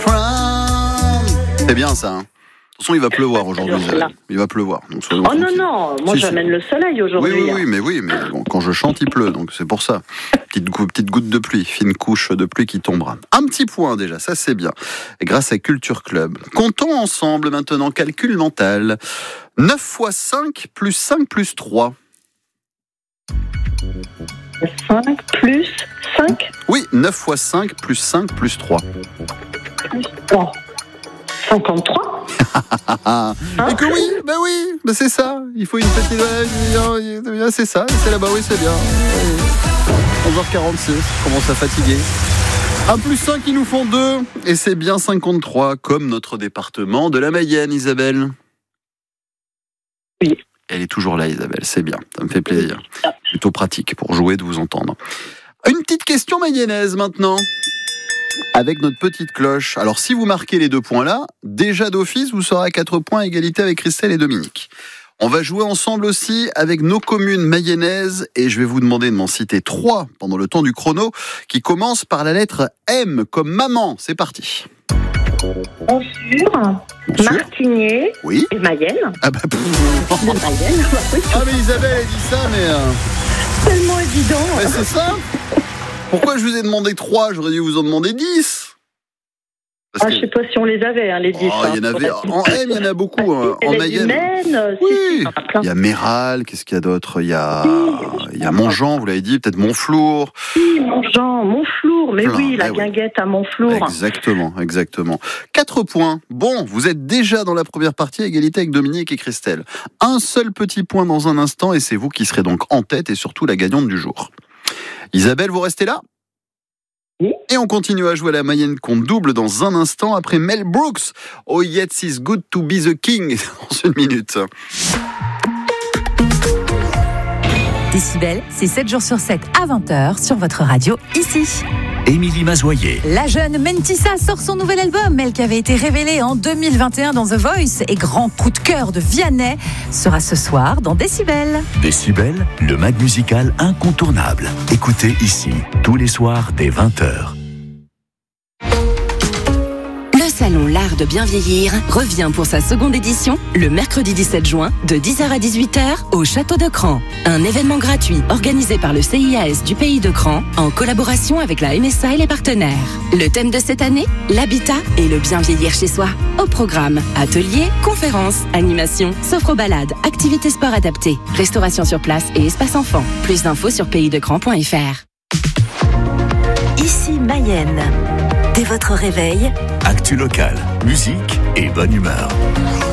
C'est bien ça. De toute façon, il va pleuvoir aujourd'hui. Il va pleuvoir. Donc oh non, moi j'amène le soleil aujourd'hui. Oui, mais bon, quand je chante, il pleut, donc c'est pour ça. Petite goutte de pluie, fine couche de pluie qui tombera. Un petit point déjà, ça c'est bien. Et grâce à Culture Club. Comptons ensemble maintenant, calcul mental. 9 fois 5 plus 5 plus 3. 5 plus 5 ? Oui, 9 fois 5 plus 5 plus 3. Plus 3. 53 Et que oui, c'est ça. Il faut une petite... c'est ça, c'est là-bas, oui, c'est bien. 11h46, je commence à fatiguer. 1 plus 5, ils nous font 2. Et c'est bien 53, comme notre département de la Mayenne, Isabelle. Oui. Elle est toujours là, Isabelle, c'est bien, ça me fait plaisir. Plutôt pratique pour jouer, de vous entendre. Une petite question mayonnaise maintenant. Avec notre petite cloche. Alors, si vous marquez les 2 points là, déjà d'office, vous serez à 4 points à égalité avec Christelle et Dominique. On va jouer ensemble aussi avec nos communes mayonnaises et je vais vous demander de m'en citer 3 pendant le temps du chrono qui commence par la lettre M comme maman. C'est parti. Bonjour, Martigné oui. Et Mayenne. Ah bah Mayenne. Ah mais Isabelle elle dit ça mais... Tellement évident. Mais c'est ça. Pourquoi je vous ai demandé 3 ? J'aurais dû vous en demander 10. Je sais pas si on les avait, les 10. Il y en avait. En M, il y en a beaucoup. En Mayenne. Oui. Il y a Méral, qu'est-ce qu'il y a d'autre ? Il y a Montjean, vous l'avez dit, peut-être Montflour. Oui, Montjean, Montflour. Mais oui, la guinguette à Montflour. Exactement. 4 points. Bon, vous êtes déjà dans la première partie, à égalité avec Dominique et Christelle. Un seul petit point dans un instant, et c'est vous qui serez donc en tête et surtout la gagnante du jour. Isabelle, vous restez là ? Oui. Et on continue à jouer à la Mayenne compte double dans un instant après Mel Brooks. Oh yes, it's good to be the king. Dans une minute. Décibel, c'est 7 jours sur 7 à 20h sur votre radio ici. Émilie Mazoyer. La jeune Mentissa sort son nouvel album, elle qui avait été révélée en 2021 dans The Voice et grand coup de cœur de Vianney sera ce soir dans Décibel. Décibel, le mag musical incontournable. Écoutez ici, tous les soirs dès 20h. Le salon L'Art de bien vieillir revient pour sa seconde édition le mercredi 17 juin de 10h à 18h au Château de Cran. Un événement gratuit organisé par le CIAS du pays de Cran en collaboration avec la MSA et les partenaires. Le thème de cette année, l'habitat et le bien vieillir chez soi. Au programme, ateliers, conférences, animations, sophro-balades, activités sport adaptées, restauration sur place et espace enfant. Plus d'infos sur paysdecran.fr. Ici Mayenne. Dès votre réveil, actu local, musique et bonne humeur.